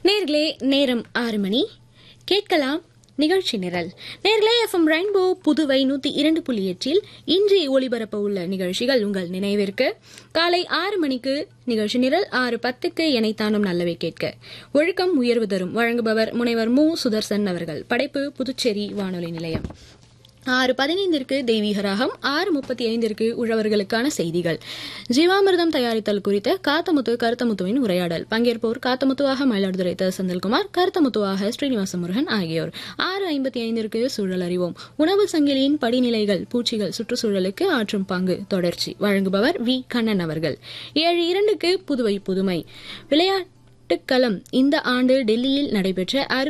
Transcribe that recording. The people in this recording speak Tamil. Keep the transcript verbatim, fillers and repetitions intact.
நேர்களே, நேரம் ஆறு மணி. கேட்கலாம் நிகழ்ச்சி நிரல். நேர்களே, எஃப்எம் ரெயின்போ புதுவை நூத்தி இரண்டு புள்ளி எட்டில் இன்று ஒளிபரப்ப உள்ள நிகழ்ச்சிகள் உங்கள் நினைவிற்கு. காலை ஆறு மணிக்கு நிகழ்ச்சி நிரல், ஆறு பத்துக்கு எனைத்தானும் நல்லவை கேட்க ஒழுக்கம் உயர்வு தரும் வழங்குபவர் முனைவர் மு சுதர்சன் அவர்கள். படைப்பு புதுச்சேரி வானொலி நிலையம். ஆறு பதினைந்திற்கு தெய்வீக ராகம், ஆறு முப்பத்தி ஐந்திற்கு உழவர்களுக்கான செய்திகள், ஜீவாமிர்தம் தயாரித்தல் குறித்த காத்தமுத்து கருத்தமுத்துவின் உரையாடல். பங்கேற்போர் காத்தமுத்துவாக மயிலாடுதுறை த செந்தில்குமார், கருத்தமுத்துவாக ஸ்ரீனிவாச முருகன் ஆகியோர். ஆறு ஐம்பத்தி ஐந்திற்கு சூழல் அறிவோம், உணவு சங்கிலியின் படிநிலைகள், பூச்சிகள் சுற்றுச்சூழலுக்கு ஆற்றும் பங்கு தொடர்ச்சி, வழங்குபவர் வி கண்ணன் அவர்கள். ஏழு இரண்டுக்கு புதுவை புதுமை, விளையாட்டுக்களம். இந்த ஆண்டு டெல்லியில் நடைபெற்ற